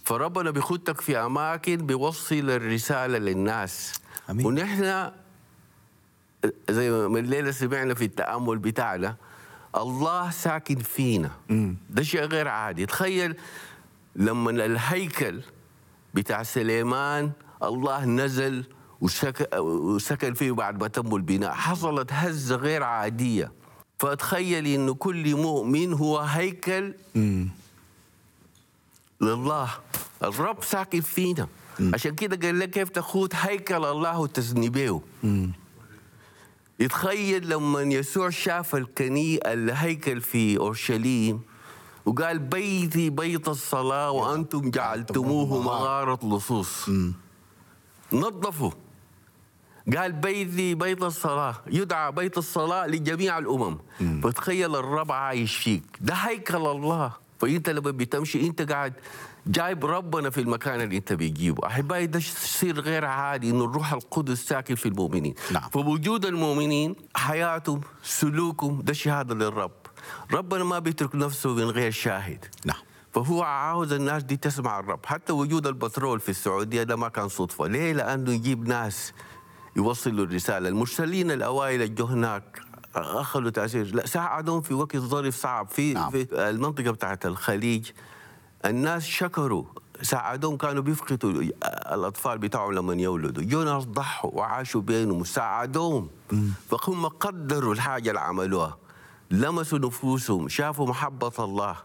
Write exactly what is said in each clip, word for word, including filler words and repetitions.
فربنا بيخدك في أماكن بيوصل الرسالة للناس. أمين. ونحن زي ما الليلة سمعنا في التأمل بتاعنا، الله ساكن فينا. مم. ده شيء غير عادي. تخيل لما الهيكل بتاع سليمان الله نزل وسكن فيه بعد ما تم البناء، حصلت هزة غير عادية. فتخيلي إنه كل مؤمن هو هيكل مم. لله. الرب ساكن فينا. مم. عشان كده قال لك كيف تخوض هيكل الله وتزنبيه. يتخيل لما يسوع شاف الكني الهيكل في أورشليم وقال بيتي بيت الصلاة وأنتم جعلتموه مغارة لصوص. نظفوا. قال بيتي بيت الصلاة، يدعى بيت الصلاة لجميع الأمم. مم. فتخيل الرب عايش فيك، ده هيكل الله. فأنت لما بتمشي أنت قاعد جايب ربنا في المكان اللي أنت بيجيبه. أحبائي ده يصير غير عادي إنه الروح القدس ساكن في المؤمنين. نعم. فوجود المؤمنين حياتهم سلوكهم ده شهادة للرب. ربنا ما بيترك نفسه من غير شاهد. نعم. فهو عاوز الناس دي تسمع الرب. حتى وجود البترول في السعودية ده ما كان صدفة. ليه؟ لأنه يجيب ناس يوصلوا الرسالة. المرسلين الأوائل اللي جو هناك أخذوا تأثير، لا ساعدهم في وقت ظرف صعب في, نعم. في المنطقة بتاعت الخليج. الناس شكروا، ساعدهم، كانوا بيفقدوا الأطفال بتاعهم لما يولدوا. جو ناس ضحوا وعاشوا بينهم وساعدوهم. فهم قدروا الحاجة اللي عملوها، لمسوا نفوسهم، شافوا محبة الله.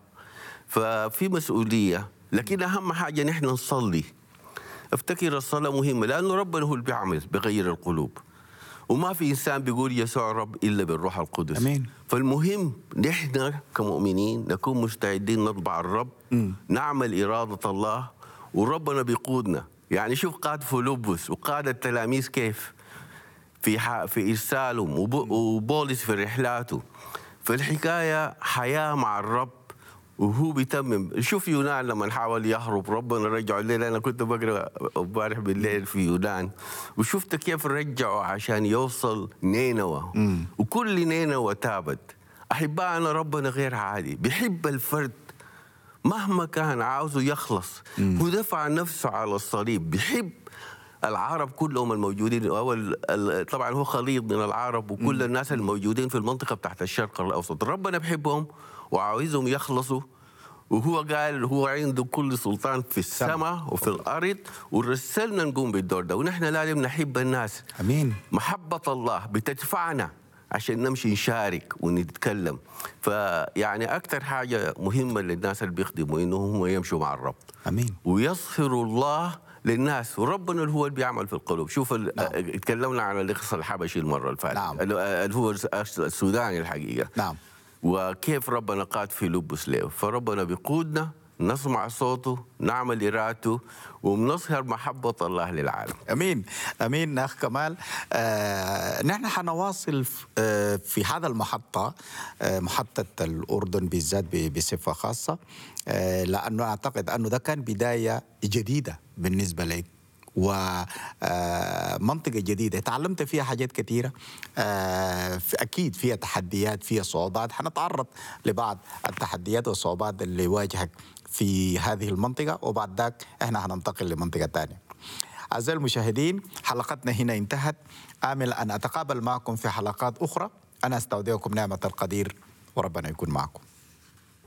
ففي مسؤولية، لكن أهم حاجة نحن نصلي. افتكر الصلاة مهمة لأنه ربنا هو اللي بيعمل بغير القلوب، وما في إنسان بيقول يسوع رب إلا بالروح القدس. أمين. فالمهم نحن كمؤمنين نكون مستعدين نطبع الرب. م. نعمل إرادة الله وربنا بيقودنا. يعني شوف قاد فيلبس وقاد التلاميذ كيف في في إرسالهم وبولس في رحلاته. فالحكاية حياة مع الرب وهو بيتمم. شوف يونان لما حاول يهرب ربنا رجعه الليل. أنا كنت بقرأ امبارح بالليل في يونان وشفت كيف رجعوا عشان يوصل نينوى. مم. وكل نينوى تابت. أحبائنا ربنا غير عادي، بيحب الفرد مهما كان عاوزه يخلص. مم. هو دفع نفسه على الصليب. بيحب العرب كلهم الموجودين، أول طبعا هو خليط من العرب وكل مم. الناس الموجودين في المنطقة بتاعت الشرق الأوسط. ربنا بيحبهم وعاوزهم يخلصوا. وهو قال هو عنده كل سلطان في السماء وفي الأرض، ورسلنا نقوم بالدور ده. ونحن لازم نحب الناس. أمين. محبة الله بتدفعنا عشان نمشي نشارك ونتكلم. فيعني أكثر حاجة مهمة للناس اللي بيخدموا إنهم يمشوا مع الرب. أمين. ويظهروا الله للناس، وربنا اللي هو اللي بيعمل في القلوب. شوف نعم. اتكلمنا عن القصة الحبشي المرة اللي فاتت. نعم. اللي هو السوداني الحقيقة. نعم. وكيف ربنا قاد فيلبس له. فربنا بيقودنا نسمع صوته، نعمل إرادته، ونظهر محبة الله للعالم. أمين. أمين أخ كمال. آه، نحن حنواصل آه في هذا المحطة، آه محطة الأردن بالذات بصفة خاصة، آه لأنه أعتقد أنه ده كان بداية جديدة بالنسبة لك ومنطقة جديدة تعلمت فيها حاجات كثيرة. أكيد فيها تحديات، فيها صعوبات، حنتعرض لبعض التحديات والصعوبات اللي يواجهك في هذه المنطقة، وبعد ذاك احنا هننتقل لمنطقة ثانية. أعزائي المشاهدين، حلقتنا هنا انتهت. آمل أن أتقابل معكم في حلقات أخرى. أنا أستودعكم نعمة القدير وربنا يكون معكم.